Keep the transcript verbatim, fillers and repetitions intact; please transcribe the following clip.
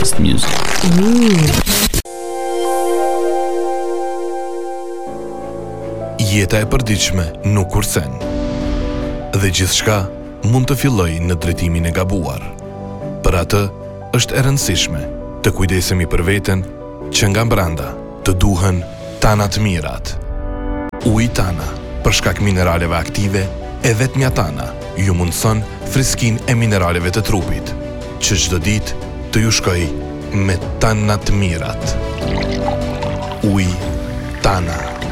best music. Jeta e përditshme nuk kursen. Dhe gjithçka mund të fillojë në drejtimin e gabuar. Për atë, është e rëndësishme të kujdesemi për veten që nga brenda të duhen tana të mirat. Uji Tana, për shkak mineraleve aktive, e vetmja Tana ju mundson friskinë e mineraleve të trupit, që çdo ditë të ju shkojë me tana të mirat. Uji Tana.